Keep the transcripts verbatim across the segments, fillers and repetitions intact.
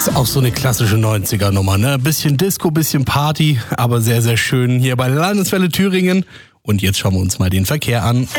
Ist auch so eine klassische neunziger-Nummer, ne? Bisschen Disco, bisschen Party, aber sehr, sehr schön hier bei Landeswelle Thüringen. Und jetzt schauen wir uns mal den Verkehr an.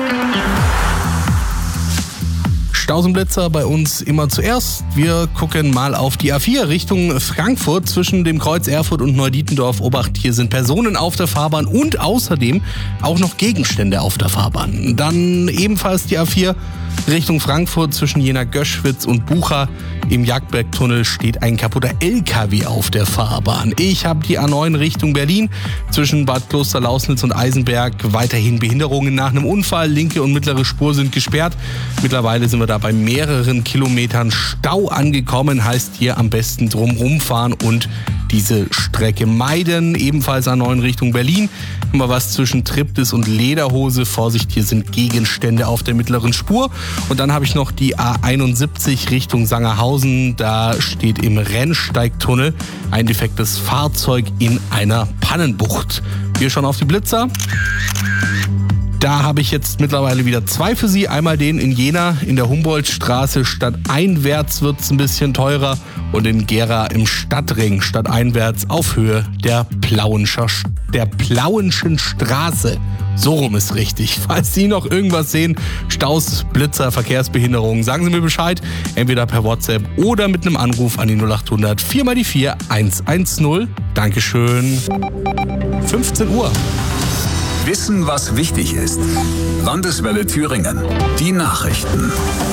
Staus und Blitzer bei uns immer zuerst. Wir gucken mal auf die A vier Richtung Frankfurt zwischen dem Kreuz Erfurt und Neudietendorf. Obacht, hier sind Personen auf der Fahrbahn und außerdem auch noch Gegenstände auf der Fahrbahn. Dann ebenfalls die A vier Richtung Frankfurt zwischen Jena-Göschwitz und Bucha. Im Jagdbergtunnel steht ein kaputter L K W auf der Fahrbahn. Ich habe die A neun Richtung Berlin zwischen Bad Kloster-Lausnitz und Eisenberg. Weiterhin Behinderungen nach einem Unfall. Linke und mittlere Spur sind gesperrt. Mittlerweile sind wir da bei mehreren Kilometern Stau angekommen. Heißt hier am besten drumrum fahren und diese Strecke meiden. Ebenfalls A neun Richtung Berlin. Haben wir was zwischen Triptis und Lederhose. Vorsicht, hier sind Gegenstände auf der mittleren Spur. Und dann habe ich noch die A einundsiebzig Richtung Sangerhausen. Da steht im Rennsteigtunnel ein defektes Fahrzeug in einer Pannenbucht. Wir schauen auf die Blitzer. Da habe ich jetzt mittlerweile wieder zwei für Sie. Einmal den in Jena in der Humboldtstraße. Stadteinwärts wird es ein bisschen teurer. Und in Gera im Stadtring stadteinwärts auf Höhe der Plauenscher, der Plauenschen Straße. So rum ist richtig. Falls Sie noch irgendwas sehen, Staus, Blitzer, Verkehrsbehinderungen, sagen Sie mir Bescheid. Entweder per WhatsApp oder mit einem Anruf an die null acht hundert vier mal die vier eins eins null. Dankeschön. fünfzehn Uhr. Wissen, was wichtig ist. Landeswelle Thüringen. Die Nachrichten.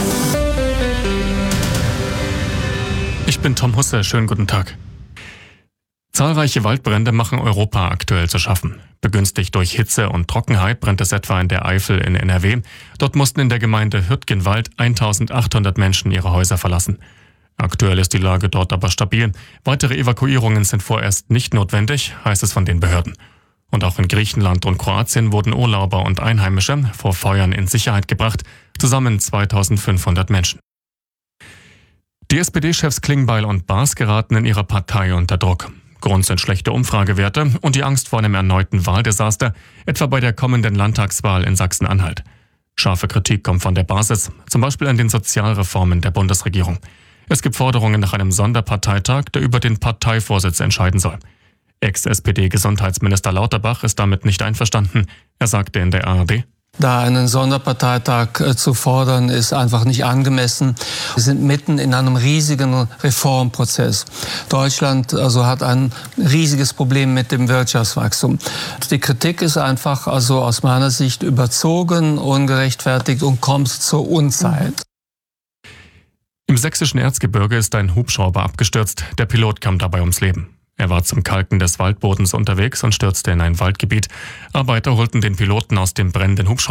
Ich bin Tom Husse. Schönen guten Tag. Zahlreiche Waldbrände machen Europa aktuell zu schaffen. Begünstigt durch Hitze und Trockenheit brennt es etwa in der Eifel in N R W. Dort mussten in der Gemeinde Hürtgenwald eintausendachthundert Menschen ihre Häuser verlassen. Aktuell ist die Lage dort aber stabil. Weitere Evakuierungen sind vorerst nicht notwendig, heißt es von den Behörden. Und auch in Griechenland und Kroatien wurden Urlauber und Einheimische vor Feuern in Sicherheit gebracht, zusammen zweitausendfünfhundert Menschen. Die S P D-Chefs Klingbeil und Baas geraten in ihrer Partei unter Druck. Grund sind schlechte Umfragewerte und die Angst vor einem erneuten Wahldesaster, etwa bei der kommenden Landtagswahl in Sachsen-Anhalt. Scharfe Kritik kommt von der Basis, zum Beispiel an den Sozialreformen der Bundesregierung. Es gibt Forderungen nach einem Sonderparteitag, der über den Parteivorsitz entscheiden soll. Ex-S P D-Gesundheitsminister Lauterbach ist damit nicht einverstanden. Er sagte in der A R D: Da einen Sonderparteitag äh, zu fordern, ist einfach nicht angemessen. Wir sind mitten in einem riesigen Reformprozess. Deutschland also hat ein riesiges Problem mit dem Wirtschaftswachstum. Die Kritik ist einfach also aus meiner Sicht überzogen, ungerechtfertigt und kommt zur Unzeit. Im sächsischen Erzgebirge ist ein Hubschrauber abgestürzt. Der Pilot kam dabei ums Leben. Er war zum Kalken des Waldbodens unterwegs und stürzte in ein Waldgebiet. Arbeiter holten den Piloten aus dem brennenden Hubschrauber